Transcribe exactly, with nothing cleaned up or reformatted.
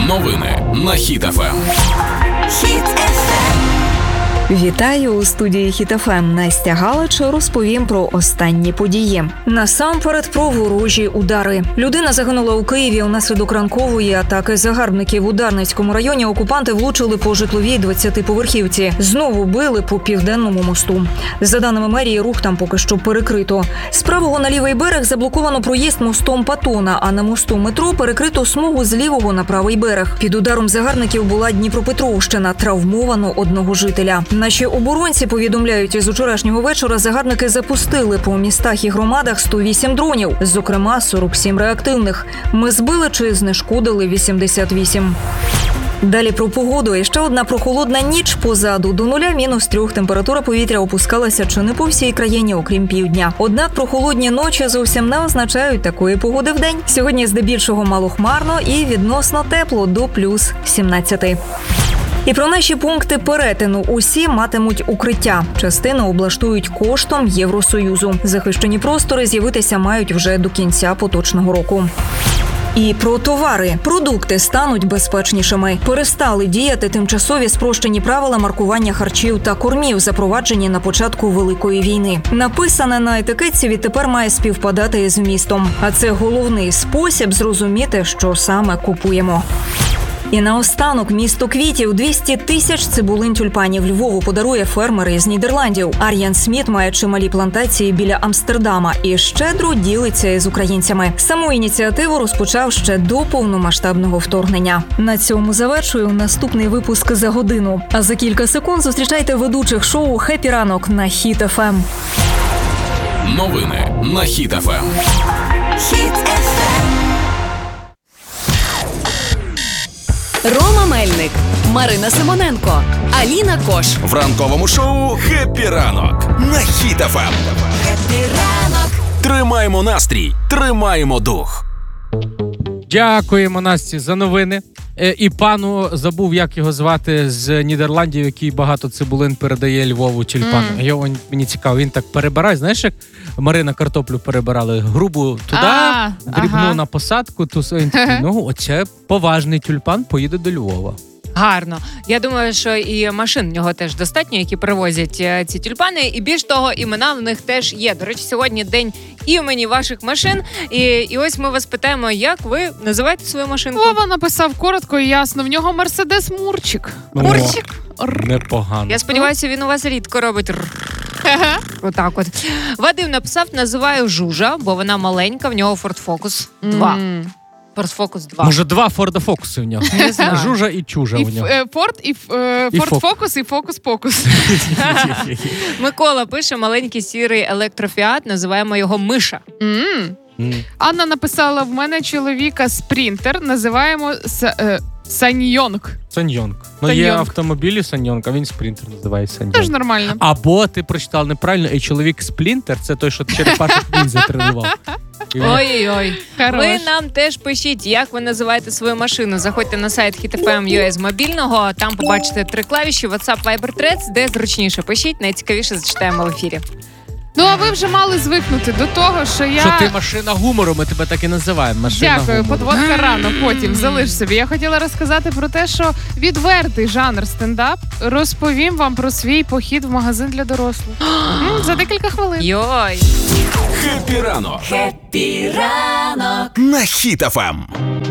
Новини на Хіт еф ем. Хіт еф ем. Вітаю у студії Хіт еф ем. Настя Галич розповім про останні події. Насамперед про ворожі удари. Людина загинула у Києві унаслідок ранкової атаки загарбників. У Дарницькому районі окупанти влучили по житловій двадцятиповерхівці. Знову били по Південному мосту. За даними мерії, рух там поки що перекрито. З правого на лівий берег заблоковано проїзд мостом Патона, а на мосту метро перекрито смугу з лівого на правий берег. Під ударом загарбників була Дніпропетровщина. Травмовано одного жителя. Наші оборонці повідомляють, із учорашнього вечора загарбники запустили по містах і громадах сто вісім дронів, зокрема сорок сім реактивних. Ми збили чи знешкодили вісімдесят вісім. Далі про погоду. І ще одна прохолодна ніч позаду. До нуля мінус трьох температура повітря опускалася чи не по всій країні, окрім півдня. Однак прохолодні ночі зовсім не означають такої погоди вдень. Сьогодні здебільшого малохмарно і відносно тепло до плюс сімнадцяти. І про наші пункти перетину. Усі матимуть укриття. Частину облаштують коштом Євросоюзу. Захищені простори з'явитися мають вже до кінця поточного року. І про товари. Продукти стануть безпечнішими. Перестали діяти тимчасові спрощені правила маркування харчів та кормів, запроваджені на початку Великої війни. Написане на етикетці відтепер має співпадати з вмістом. А це головний спосіб зрозуміти, що саме купуємо. І наостанок місто квітів. двісті тисяч цибулин тюльпанів Львову подарує фермер із Нідерландів. Ар'ян Сміт має чималі плантації біля Амстердама і щедро ділиться із українцями. Саму ініціативу розпочав ще до повномасштабного вторгнення. На цьому завершую наступний випуск за годину. А за кілька секунд зустрічайте ведучих шоу «Хеппі ранок» на Хіт еф ем. Новини на Хіт еф ем. Хіт еф ем. Рома Мельник, Марина Симоненко, Аліна Кош. В ранковому шоу «Хеппі ранок» на Хіт еф ем. Хеппі ранок. Тримаємо настрій, тримаємо дух. Дякуємо, Насті, за новини. Е, і пану, забув, як його звати, з Нідерландів, який багато цибулин передає Львову тюльпану. Mm. Його, мені цікаво, він так перебирає. Знаєш, як Марина картоплю перебирали? Грубу туди, а, дрібну ага. на посадку. Ту, він такий, ну, оце поважний тюльпан, поїде до Львова. Гарно. Я думаю, що і машин в нього теж достатньо, які привозять ці тюльпани. І більш того, імена в них теж є. До речі, сьогодні день імені ваших машин. І, і ось ми вас питаємо, як ви називаєте свою машинку? Вова написав коротко і ясно. В нього Мерседес Мурчик. Мурчик? Непогано. Я сподіваюся, він у вас рідко робить. Отак от. Вадим написав, називаю Жужа, бо вона маленька, в нього Ford Focus два. Mm. Ford Focus два. Може, два Форда Фокуси в нього. Не знаю. Жужа і Чужа і в нього. Форд, і Форд Фокус, і Фокус Покус. Микола пише, маленький сірий електрофіат, називаємо його Миша. Mm. Mm. Анна написала, в мене чоловіка Спрінтер, називаємо с, е, Саньйонг. Саньйонг. Ну, є автомобілі Саньйонг, а він Спрінтер називає Саньйонг. Теж нормально. Або ти прочитав неправильно, і чоловік Сплінтер – це той, що черепашок ніндзя тренував. Ой-ой-ой. Ви нам теж пишіть, як ви називаєте свою машину. Заходьте на сайт хіт еф ем крапка ю а з мобільного, там побачите три клавіші, WhatsApp, Viber, Threads, де зручніше пишіть, найцікавіше зачитаємо в ефірі. Ну, а ви вже мали звикнути до того, що я... Що ти машина гумору, ми тебе так і називаємо. Машина Дякую, гумору. подводка рано, потім, залиш собі. Я хотіла розказати про те, що відвертий жанр стендап розповім вам про свій похід в магазин для дорослих. За декілька хвилин. Йой! Хеппі ранок! Хеппі ранок. На Хіт еф ем.